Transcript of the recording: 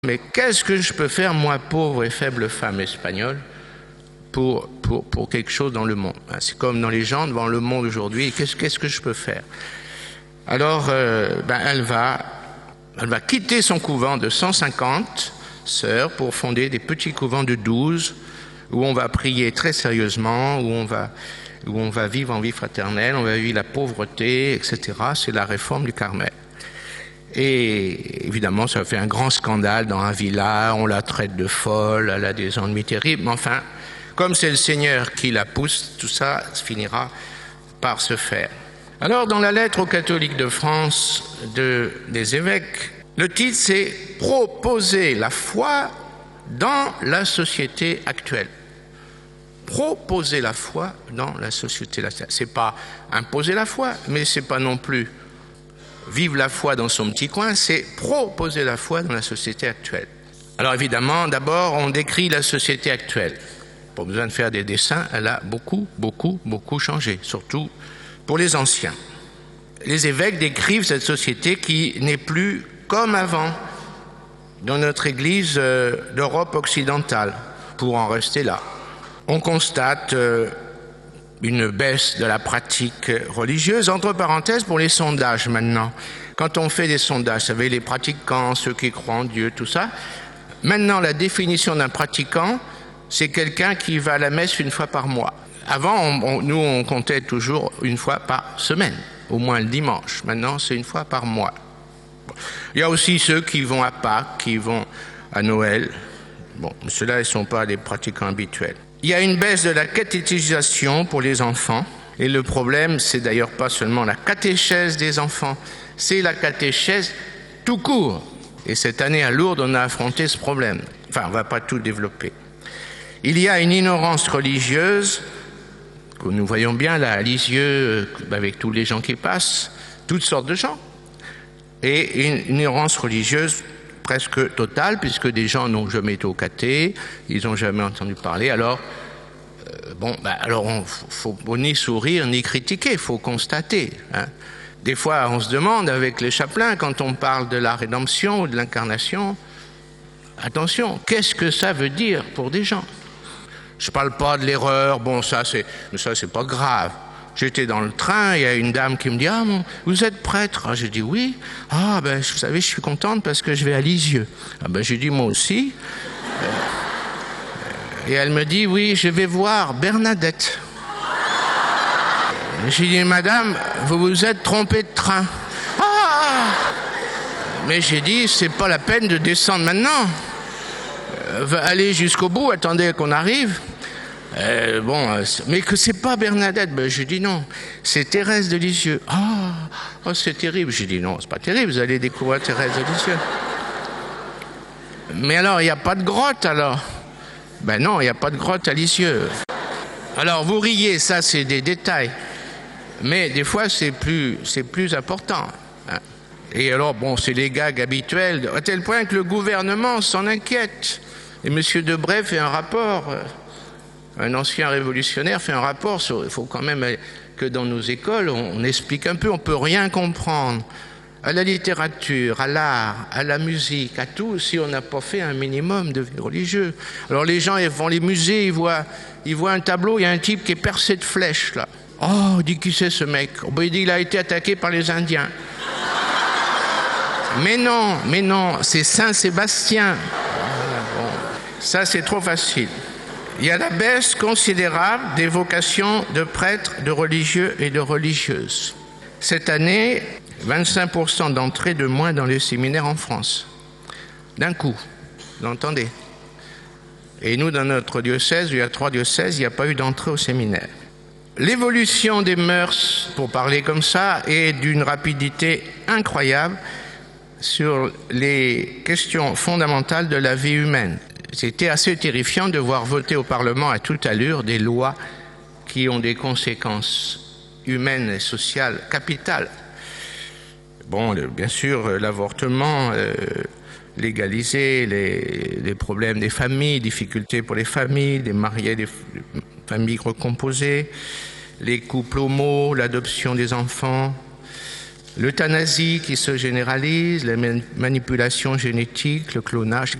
Mais qu'est-ce que je peux faire, moi, pauvre et faible femme espagnole, pour quelque chose dans le monde? C'est comme dans les gens devant le monde aujourd'hui. Qu'est-ce que je peux faire? Alors, elle va quitter son couvent de 150 sœurs pour fonder des petits couvents de 12 où on va prier très sérieusement, où on va vivre en vie fraternelle, on va vivre la pauvreté, etc. C'est la réforme du Carmel. Et évidemment, ça fait un grand scandale dans un village, on la traite de folle, elle a des ennuis terribles, mais enfin, comme c'est le Seigneur qui la pousse, tout ça finira par se faire. Alors, dans la lettre aux catholiques de France des évêques, le titre c'est « Proposer la foi dans la société actuelle ». Proposer la foi dans la société actuelle. C'est pas imposer la foi, mais c'est pas non plus vivre la foi dans son petit coin, c'est proposer la foi dans la société actuelle. Alors évidemment, d'abord, on décrit la société actuelle. Pas besoin de faire des dessins, elle a beaucoup changé, surtout pour les anciens. Les évêques décrivent cette société qui n'est plus comme avant dans notre Église d'Europe occidentale, pour en rester là. On constate une baisse de la pratique religieuse, entre parenthèses pour les sondages maintenant. Quand on fait des sondages, vous savez, les pratiquants, ceux qui croient en Dieu, tout ça, maintenant la définition d'un pratiquant, c'est quelqu'un qui va à la messe une fois par mois. Avant, nous, on comptait toujours une fois par semaine, au moins le dimanche. Maintenant, c'est une fois par mois. Il y a aussi ceux qui vont à Pâques, qui vont à Noël. Bon, ceux-là, ils ne sont pas des pratiquants habituels. Il y a une baisse de la catéchisation pour les enfants. Et le problème, c'est d'ailleurs pas seulement la catéchèse des enfants, c'est la catéchèse tout court. Et cette année à Lourdes, on a affronté ce problème. Enfin, on ne va pas tout développer. Il y a une ignorance religieuse, que nous voyons bien là à Lisieux, avec tous les gens qui passent, toutes sortes de gens. Et une ignorance religieuse presque totale, puisque des gens n'ont jamais été au caté, ils n'ont jamais entendu parler. Alors, alors il ne faut ni sourire ni critiquer, il faut constater. Des fois, on se demande avec les chapelains, quand on parle de la rédemption ou de l'incarnation, attention, qu'est-ce que ça veut dire pour des gens? Je ne parle pas de l'erreur, ça c'est pas grave. J'étais dans le train, il y a une dame qui me dit « Ah, vous êtes prêtre ?» J'ai dit « Oui. »« Ah, vous savez, je suis contente parce que je vais à Lisieux. » J'ai dit « Moi aussi. » Et elle me dit « Oui, je vais voir Bernadette. » J'ai dit « Madame, vous vous êtes trompée de train. » Ah. Mais j'ai dit « C'est pas la peine de descendre maintenant. Allez jusqu'au bout, attendez qu'on arrive. » Mais que c'est pas Bernadette. Je dis non, c'est Thérèse de Lisieux. Oh, c'est terrible. J'ai dit non, c'est pas terrible, vous allez découvrir Thérèse de Lisieux. Mais alors, il n'y a pas de grotte alors? Non, il n'y a pas de grotte à Lisieux. Alors, vous riez, ça c'est des détails. Mais des fois, c'est plus important. Et alors, c'est les gags habituels, à tel point que le gouvernement s'en inquiète. Et M. Debray fait un rapport. Un ancien révolutionnaire fait un rapport sur... Il faut quand même que dans nos écoles, on explique un peu, on ne peut rien comprendre à la littérature, à l'art, à la musique, à tout, si on n'a pas fait un minimum de religieux. Alors les gens, ils vont les musées, ils voient un tableau, il y a un type qui est percé de flèches, là. Oh, il dit, qui c'est ce mec? Il dit, il a été attaqué par les Indiens. Mais non, c'est Saint-Sébastien. Ça, c'est trop facile. Il y a la baisse considérable des vocations de prêtres, de religieux et de religieuses. Cette année, 25% d'entrées de moins dans les séminaires en France. D'un coup, vous entendez? Et nous, dans notre diocèse, il y a 3 diocèses, il n'y a pas eu d'entrée au séminaire. L'évolution des mœurs, pour parler comme ça, est d'une rapidité incroyable sur les questions fondamentales de la vie humaine. C'était assez terrifiant de voir voter au Parlement à toute allure des lois qui ont des conséquences humaines et sociales capitales. Bien sûr, l'avortement, légaliser, les problèmes des familles, difficultés pour les familles, des mariés, des familles recomposées, les couples homo, l'adoption des enfants, L'euthanasie qui se généralise, les manipulations génétiques, le clonage.